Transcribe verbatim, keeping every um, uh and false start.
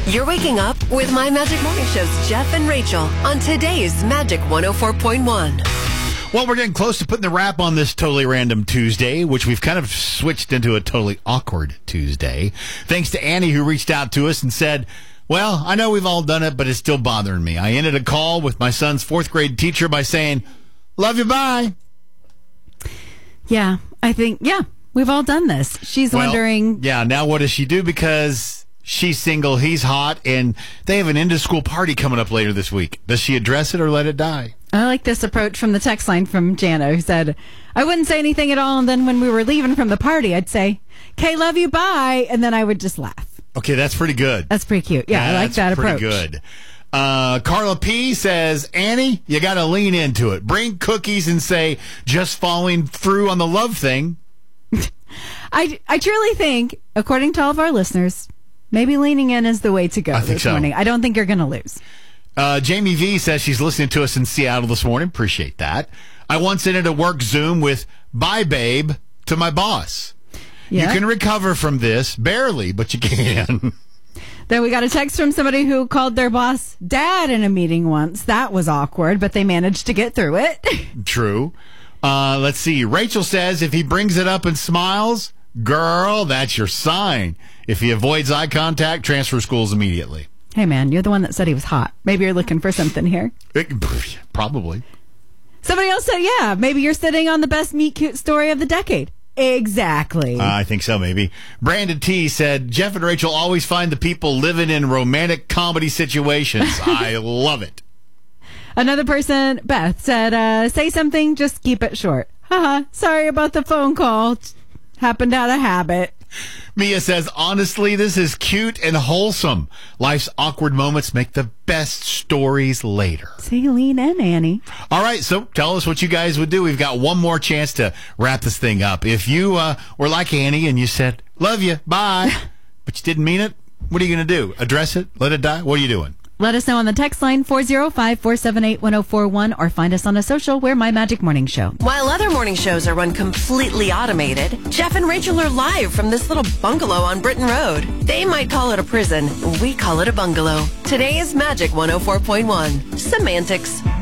You're waking up with My Magic Morning Show's Jeff and Rachel on today's Magic one oh four point one. Well, we're getting close to putting the wrap on this Totally Random Tuesday, which we've kind of switched into a Totally Awkward Tuesday. Thanks to Annie, who reached out to us and said, well, I know we've all done it, but it's still bothering me. I ended a call with my son's fourth grade teacher by saying, love you, bye. Yeah, I think, yeah, we've all done this. She's Well, wondering. Yeah, now what does she do? Because she's single, he's hot, and they have an end-of-school party coming up later this week. Does she address it or let it die? I like this approach from the text line from Jana, who said, I wouldn't say anything at all, and then when we were leaving from the party, I'd say, okay, love you, bye, and then I would just laugh. Okay, that's pretty good. That's pretty cute. Yeah, I like that approach. That's pretty good. Uh, Carla P. says, Annie, you got to lean into it. Bring cookies and say, just following through on the love thing. I, I truly think, according to all of our listeners, maybe leaning in is the way to go I think this so. morning. I don't think you're going to lose. Uh, Jamie V says she's listening to us in Seattle this morning. Appreciate that. I once entered a work Zoom with bye, babe, to my boss. Yeah. You can recover from this, barely, but you can. Then we got a text from somebody who called their boss dad in a meeting once. That was awkward, but they managed to get through it. True. Uh, let's see. Rachel says if he brings it up and smiles, girl, that's your sign. If he avoids eye contact, transfer schools immediately. Hey, man, you're the one that said he was hot. Maybe you're looking for something here. It, probably. Somebody else said, yeah, maybe you're sitting on the best meet cute story of the decade. Exactly. Uh, I think so, maybe. Brandon T. said, Jeff and Rachel always find the people living in romantic comedy situations. I love it. Another person, Beth, said, uh, say something, just keep it short. Haha, sorry about the phone call. Happened out of habit. Mia says, honestly, this is cute and wholesome. Life's awkward moments make the best stories later. Say lean in, Annie. All right, so tell us what you guys would do. We've got one more chance to wrap this thing up. If you uh, were like Annie and you said, love you, bye, but you didn't mean it, what are you going to do? Address it? Let it die? What are you doing? Let us know on the text line four oh five, four seven eight, one oh four one or find us on a social. We're My Magic Morning Show. While other morning shows are run completely automated, Jeff and Rachel are live from this little bungalow on Britain Road. They might call it a prison. We call it a bungalow. Today is Magic one oh four point one. Semantics.